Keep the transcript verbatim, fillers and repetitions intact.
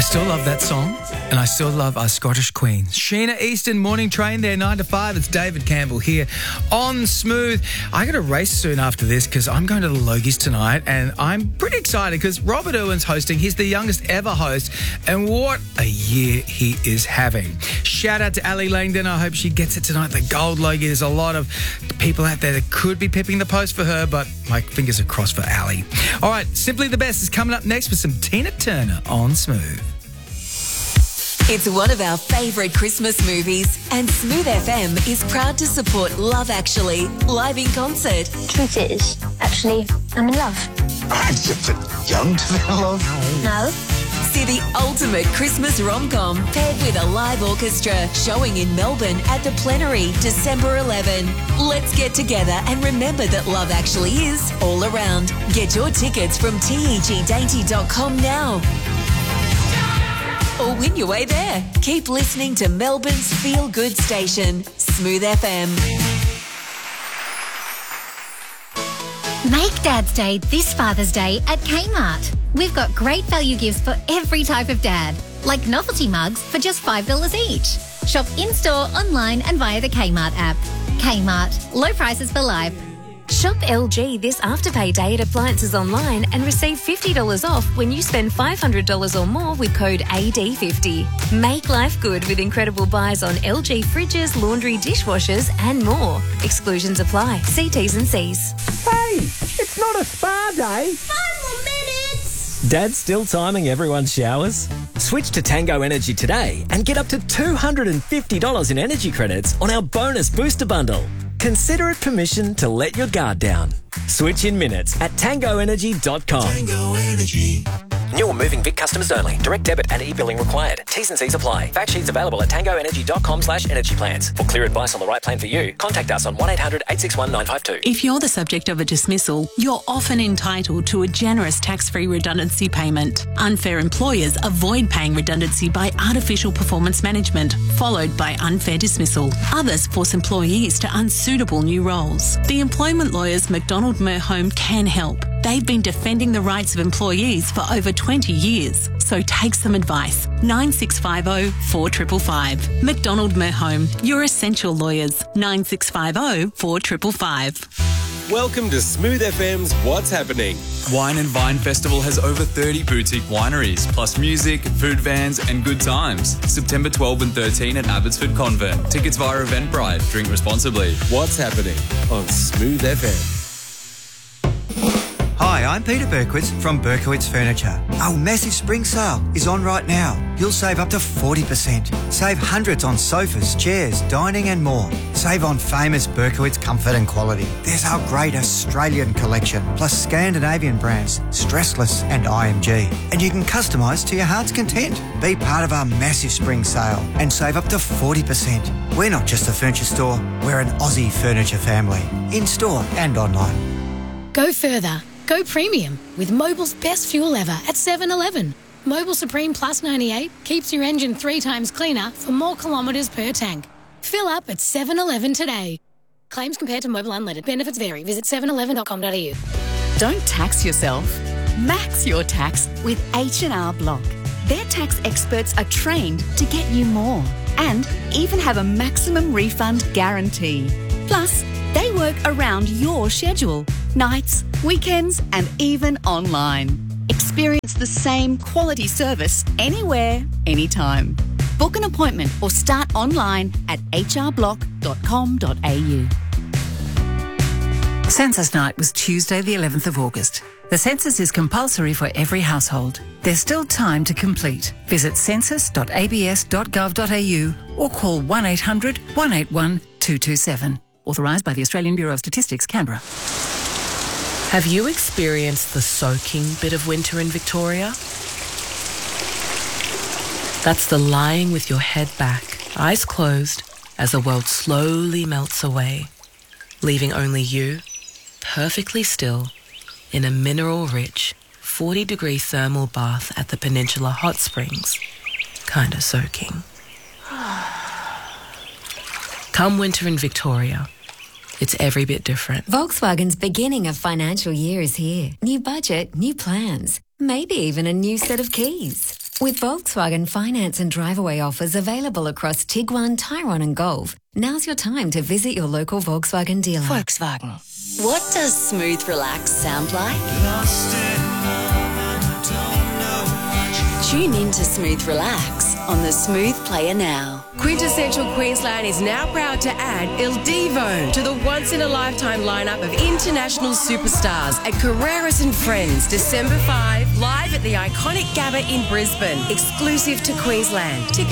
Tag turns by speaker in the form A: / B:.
A: still love that song, and I still love our Scottish Queen. Sheena Easton, Morning Train there, nine to five. It's David Campbell here on Smooth. I got a race soon after this because I'm going to the Logies tonight, and I'm pretty excited because Robert Irwin's hosting. He's the youngest ever host, and what a year he is having. Shout out to Ali Langdon. I hope she gets it tonight, the gold Logie. There's a lot of people out there that could be pipping the post for her, but my fingers are crossed for Ali. All right, Simply the Best is coming up next with some Tina Turner on Smooth.
B: It's one of our favourite Christmas movies, and Smooth F M is proud to support Love Actually live in concert.
C: Truth is, actually, I'm in love.
D: I'm just young to be in love.
C: No.
B: See the ultimate Christmas rom-com paired with a live orchestra showing in Melbourne at the Plenary December eleventh. Let's get together and remember that love actually is all around. Get your tickets from T E G dainty dot com now. Or win your way there. Keep listening to Melbourne's feel-good station, Smooth F M.
E: Make Dad's Day this Father's Day at Kmart. We've got great value gifts for every type of dad, like novelty mugs for just five dollars each. Shop in-store, online and via the Kmart app. Kmart, low prices for life.
F: Shop L G this Afterpay Day at Appliances Online and receive fifty dollars off when you spend five hundred dollars or more with code A D fifty. Make life good with incredible buys on L G fridges, laundry, dishwashers and more. Exclusions apply. See T's and C's.
G: Hey, it's not a spa day.
H: Five more minutes.
G: Dad's still timing everyone's showers? Switch to Tango Energy today and get up to two hundred fifty dollars in energy credits on our bonus booster bundle. Consider it permission to let your guard down. Switch in minutes at tango energy dot com.
I: Tango Energy.
G: New or moving Vic customers only. Direct debit and e-billing required. T's and C's apply. Fact sheets available at tango energy dot com slash energy plans. For clear advice on the right plan for you, contact us on one eight hundred eight six one nine five two.
J: If you're the subject of a dismissal, you're often entitled to a generous tax-free redundancy payment. Unfair employers avoid paying redundancy by artificial performance management, followed by unfair dismissal. Others force employees to unsuitable new roles. The employment lawyers McDonald Merhome can help. They've been defending the rights of employees for over twenty years. So take some advice. nine six five zero four five five five. McDonald Merhome, your essential lawyers. nine six five zero four five five five.
K: Welcome to Smooth F M's What's Happening.
L: Wine and Vine Festival has over thirty boutique wineries, plus music, food vans and good times. September twelfth and thirteenth at Abbotsford Convent. Tickets via Eventbrite. Drink responsibly.
K: What's Happening on Smooth F M.
M: Hi, I'm Peter Berkowitz from Berkowitz Furniture. Our massive spring sale is on right now. You'll save up to forty percent. Save hundreds on sofas, chairs, dining and more. Save on famous Berkowitz comfort and quality. There's our great Australian collection, plus Scandinavian brands, Stressless and I M G. And you can customise to your heart's content. Be part of our massive spring sale and save up to forty percent. We're not just a furniture store, we're an Aussie furniture family. In-store and online.
N: Go further. Go premium with Mobil's best fuel ever at seven eleven. Mobil Supreme Plus ninety-eight keeps your engine three times cleaner for more kilometres per tank. Fill up at seven eleven today. Claims compared to Mobil Unleaded. Benefits vary. Visit seven eleven dot com dot a u.
O: Don't tax yourself. Max your tax with H and R Block. Their tax experts are trained to get you more and even have a maximum refund guarantee. Plus, they work around your schedule, nights, weekends, and even online. Experience the same quality service anywhere, anytime. Book an appointment or start online at h r block dot com dot a u.
P: Census night was Tuesday the eleventh of August. The census is compulsory for every household. There's still time to complete. Visit census dot a b s dot gov dot a u or call one eight hundred one eight one two two seven. Authorised by the Australian Bureau of Statistics, Canberra.
Q: Have you experienced the soaking bit of winter in Victoria? That's the lying with your head back, eyes closed, as the world slowly melts away, leaving only you, perfectly still, in a mineral-rich, forty-degree thermal bath at the Peninsula Hot Springs, kinda soaking. Come winter in Victoria, it's every bit different.
B: Volkswagen's beginning of financial year is here. New budget, new plans, maybe even a new set of keys.
F: With Volkswagen finance and drive-away offers available across Tiguan, Tyrone and Golf, now's your time to visit your local Volkswagen dealer.
B: Volkswagen. What does smooth relax sound like? Tune in to Smooth Relax on the Smooth Player now.
I: Quintessential Queensland is now proud to add Il Divo to the once-in-a-lifetime lineup of international superstars at Carreras and Friends, December fifth, live at the iconic Gabba in Brisbane, exclusive to Queensland. Tickets